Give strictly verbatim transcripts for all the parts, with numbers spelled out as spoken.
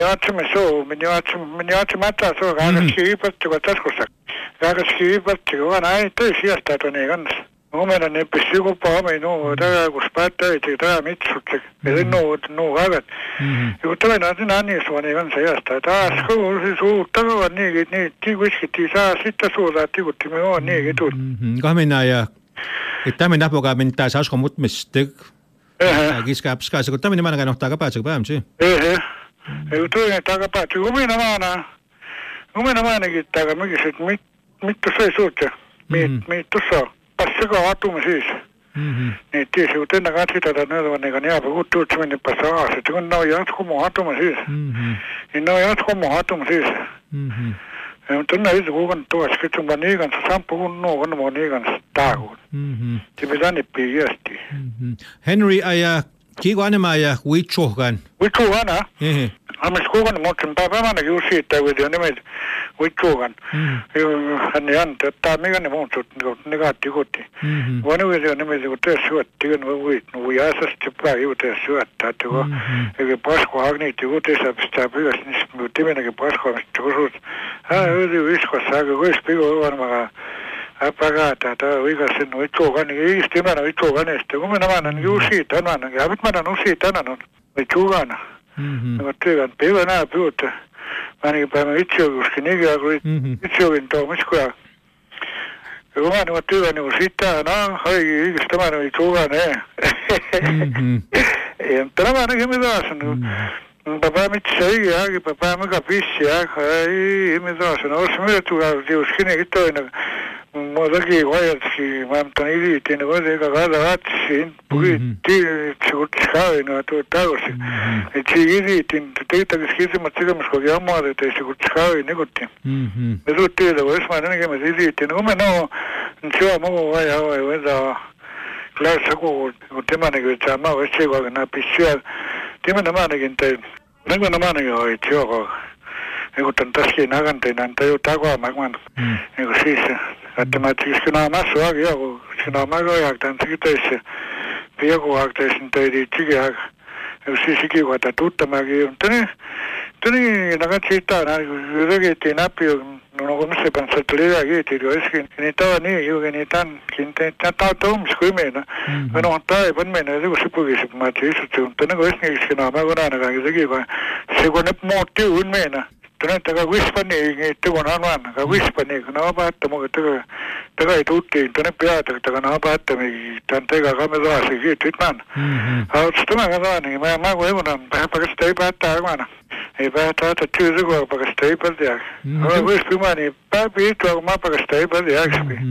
Atsime so, minä atsime, minä atsime ataa so, kaaka skiipatti, kun taskussa. Kaaka skiipatti, kun vaan aina töi sijasta tuonne kanssa. Omena ne pysy kun paami, no, tää kun spaattai, tää mitsutti. Eli no, no kaakat. Ja tämä on aina niin suoni kanssa sijasta. Taas kun se suuttaa, niin, niin, tikuiskitti saa sitten suutaa, tikutti me on niin, tuut. Kahminaa ja, että tämä napokaa mennä sasko mut mistek. Kiskää pskaisa, kun tämä nimellä kannattaa kapaatsa päämsi. Ehe. Ei toinen takapaatsi. Kumina maana. Kumina maanakin takaa. Mikä se, mit, mittu sai suutte. Mit, mittu saa. Passako atumme siis. Niin tiesi, kun tänne katsita tätä näytävän, niin jääpä kun tuut meni passa aas. Että kun ne on jatkumu atumme siis. Niin ne on jatkumu atumme siis. Mutta tänne itse kuukan tuossa. Kitsun vaan niin kanssa. Sampu kun nuo, kun on niin kanssa taakuun. Se pitää nippii jästi. Henry ajaa. Kiiko anema ja uitsuhkan? Uitsuhkan, ah? Ehe. Amis kuukan, mutta päivänä juuri siitä, kun on nimet uitsuhkan. Hän ei anta, että mikä ne muuttuu, ne kaatti kotiin. Vuonna on nimet, kun tässä syötti, kun on uitnu, kun jääsästi päivä tässä syöttää, että kun eikä paskua hagniitti, kun tässä pistää pyydä, niin timenäkin paskua, mistä kusuut. Hän yritti viskossa, aika kuis piko varmaan. Apagata, tämä on ikäisen uitsuukan, niin ei istimään uitsuukan este. Kun minä maanan juuri tänään, ja nyt maanan usi tänään on uitsuukana. Mä tyykän päivä nää pyyttä. Mä ainakin päivän itseoikeuskin ikään kuin itseoikein tuomiskoja. Ja kun mä ainakin tyykän niin sitä, no, haiki ikäs tämän uitsuukan, ei. Ei, mutta nämä ainakin mitään. Papaa mitssä ei jääki, papaa mikä pissi jääkä, ei mitään. Olisi myötyä, tiuskin eikä toinen. Muutakin vajatsi, mä amtan ilitin, kun eikä kaada vatsin, puhittiin, se kutskain, no tuo tausi. Et se ilitin, teitäkin skitsemat sikamas koki ammaat, että ei se kutskain, nikutin. Me tuut tietä, kun mä näkemässä ilitin, kun mä noo, se on muu vaja vai vedaa, klaassa kun temänekin, että mä oon etsekoakin nää pissyä. Temänä mä näkin tein, näkymänä mä näkin hoi, että joo, kun tän taskiin nakantein, että juu takoamaan, niin kuin siis. Että mä tietysti nämä massuakin joku, sinä on makojaktaan töissä, piokuakteisen töitiin tsikiak, ja siis ikikuota tuttamakin, mutta niin, niin, nakat siitä, kun rökittiin näppi, no kun missä kanssa tuli hyvä kiitiin, kun eskin, niin tämä on niin juuri, niin tämänkin, tämä on tuomis kuin meina, mä on taipan meina, ja se kun se pukisi, kun mä ajattelin istuttiin, mutta niin kun eskin, kun nämä makonaanakaan, se kun ne muutti uun meina. Tänään takaa vispaniin, että kun on vanha, kun vispaniin, kun on päättämään, että takaa ei tuttiin, tänne päätä, että kun on päättämään, tämän tekaa kamerasi, kiitos man. Haluaisin tämän kanssa, niin mä mä kun emunan, pakasta ei päättää aina. Ei päättää, että tyysi kun pakasta ei päättää. Olen vispimaan, niin pääppi ittua, kun mä pakasta ei päättää.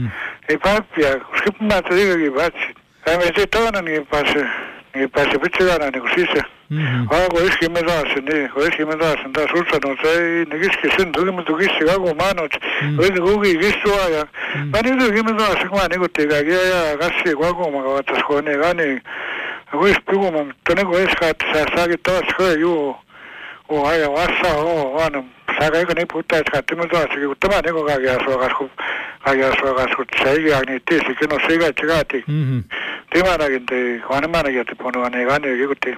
Ei pääppiä, koska mä että ikäkin päätsin. Ja me se toinen niin pääsi, niin pääsi pitsikana niin kuin sisään. Ah, kun iskimme taas, niin, kun iskimme taas, niin taas utsanut, ei, ne kiski sen, tulimme kissi kaku maanut, oli kuki kissua, ja mä nyt iskimme taas, kun mä nikutti kaikki, ja kassi kakumaan, kun vaattas kone, niin, kun is puhumaan, mutta ne kun eskaa, että sä saakin taas, kun juu, kun aja vassa, oo, vaan, saa kaikki niin puhuttaa, että kattimme taas, kun tämä niin kun kaikki asua kasku, kaikki asua kasku, se ei jää, niin tiesi, kun on se ikäitse kaati. Timanakin tei, kun anemanakin, että puhunut, niin kanni kikutti.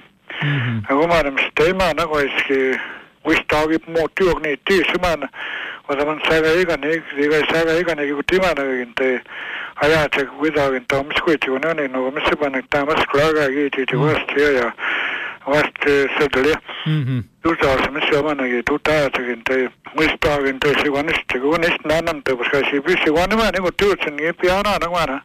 Ja kun mä olemme sitä imana, kun iski vistaakin muut työk, niin tiisimään, kun tämän sääkä ikäni, eikä sääkä ikäni, kun timanakin tei ajat se kuidaakin tuomiskuitsi, kun on niin, no kun missä panne tämässä klaakaa kiitiiti vasta ja vasta södeliä. Tuutaassa, missä omanakin, tuutaassakin tei vistaakin tei se kun niistä, kun niistä nännäntö, koska se pyssi, kun nämä niin kuin työtsen, niin ei pidä anaa, kun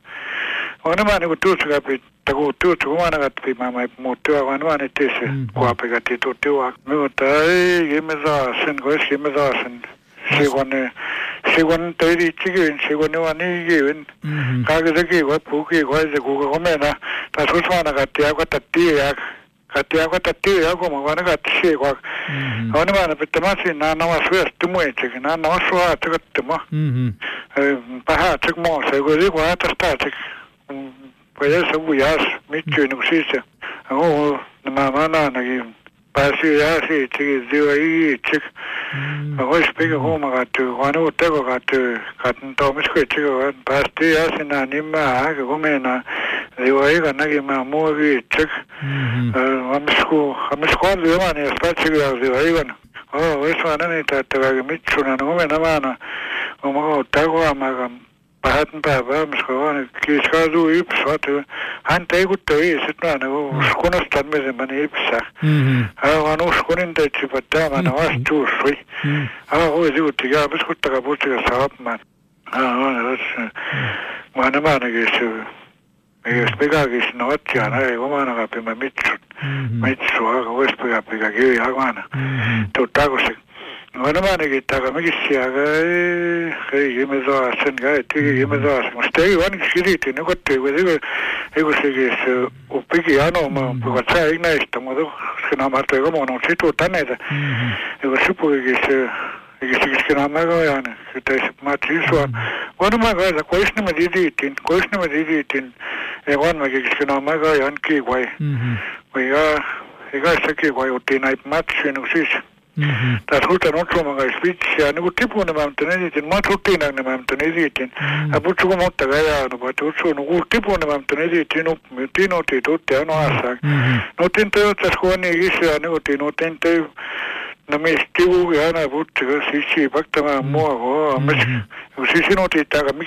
on nämä niin kuin työtsekäpi, kun työtsä kun aina katsoin, mä ei muut työ, vaan vaan ei tee se kuopikatti tuu työä. Mutta ei, emme saa sen, kun eski emme saa sen. Se kun ne, se kun töidi tsikin, se kun ne on niin kivin. Kaikki sekin, kun puhukii, kun ei se kuka komena. Tai susmaana katsi ja kottaa tiiä. Katsi ja kottaa tiiä, kun mä vaan katsi siihen, kun on nämä pitää masin, nämä on syösty muitsekin. Nämä on suhaa, että katsomaan. Pahat se moo, se kun joku ajattaa sitä, kun ei se ujas, mittyyn kuin sisä. Oo, nämä manaanakin pääsi jääsi itsekin, työ ei itse. Mä vois pikka huoma katsoa, kun on uut teko katsoa, katson tuomisko itsekin, päästi jääsinä nimeä, aika komeena. Työ ei kannakimään muovi itse. Amisku, amisku on työmään, jos päätsikin jääsi, työ ei kannakimään. Oh, Westman ni tattaga mitsuna no me namana. Omo tago amaga pahatn baba mskon kiskadu ipsat. Han tagut is itna no skonostan me mani ipsa. Ah, wanu skonin da chipata mana was tu sui. Ah, o idu tiga biskutaga butiga saapman. Ah, das mana mana gesu. Jos pegagis no ottiana ei omana kapima mitsu. Mitsu aga vois pega pega kivi agana. Tuttagusik. Mana mana gittaga migissiaga ei gimezoa sen ga tigi gimezoa. Mustei van skiriti no kotte kudigo ego sigis upigi ano ma pugata ignaista modo skena marto ego mono situ taneda. Ego supugis Егисигискинамага яна китайс матисуан гонмага за койшне мадидитин койшне мадидитин эгон магигискинамага ян ки гой ойга эга саки гой утинайт матсин усис тас хута нотромага спич яна утипуна мамтенедитин матутина мамтенедитин абучуго моттага яна батучу ну утипуна мамтенедитин мутино титутя но асак нотинте тасхони гисяна утино тенте Nami stivu yana buttiga sisi baktama muago amis sisi no titaga mix